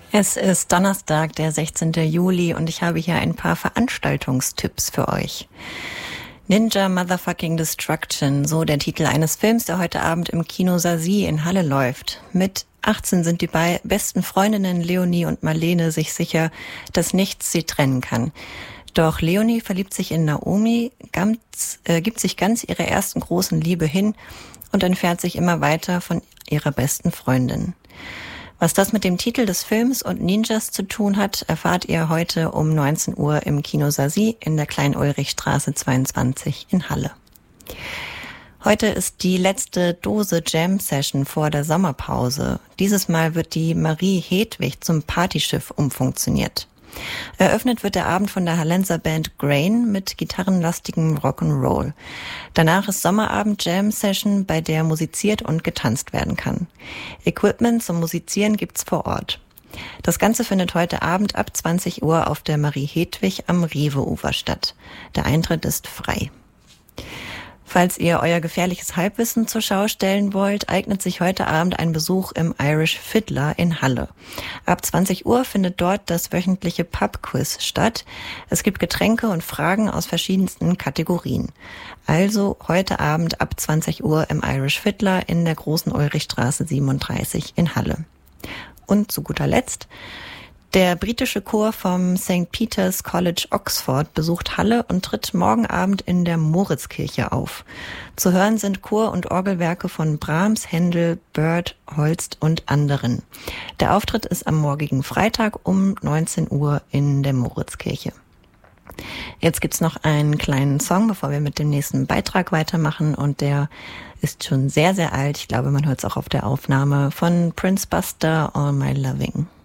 Es ist Donnerstag, der 16. Juli und ich habe hier ein paar Veranstaltungstipps für euch. Ninja Motherfucking Destruction, so der Titel eines Films, der heute Abend im Kino Sazie in Halle läuft. Mit 18 sind die besten Freundinnen Leonie und Marlene sich sicher, dass nichts sie trennen kann. Doch Leonie verliebt sich in Naomi, gibt sich ganz ihrer ersten großen Liebe hin und entfernt sich immer weiter von ihrer besten Freundin. Was das mit dem Titel des Films und Ninjas zu tun hat, erfahrt ihr heute um 19 Uhr im Kino Sazie in der Klein-Ulrichstraße 22 in Halle. Heute ist die letzte Dose Jam-Session vor der Sommerpause. Dieses Mal wird die Marie Hedwig zum Partyschiff umfunktioniert. Eröffnet wird der Abend von der Hallenser Band Grain mit gitarrenlastigem Rock'n'Roll. Danach ist Sommerabend Jam Session, bei der musiziert und getanzt werden kann. Equipment zum Musizieren gibt's vor Ort. Das Ganze findet heute Abend ab 20 Uhr auf der Marie Hedwig am Rewe-Ufer statt. Der Eintritt ist frei. Falls ihr euer gefährliches Halbwissen zur Schau stellen wollt, eignet sich heute Abend ein Besuch im Irish Fiddler in Halle. Ab 20 Uhr findet dort das wöchentliche Pub-Quiz statt. Es gibt Getränke und Fragen aus verschiedensten Kategorien. Also heute Abend ab 20 Uhr im Irish Fiddler in der Großen Ulrichstraße 37 in Halle. Und zu guter Letzt: Der britische Chor vom St. Peter's College Oxford besucht Halle und tritt morgen Abend in der Moritzkirche auf. Zu hören sind Chor- und Orgelwerke von Brahms, Händel, Byrd, Holst und anderen. Der Auftritt ist am morgigen Freitag um 19 Uhr in der Moritzkirche. Jetzt gibt's noch einen kleinen Song, bevor wir mit dem nächsten Beitrag weitermachen, und der ist schon sehr, sehr alt. Ich glaube, man hört es auch auf der Aufnahme, von Prince Buster, All My Loving.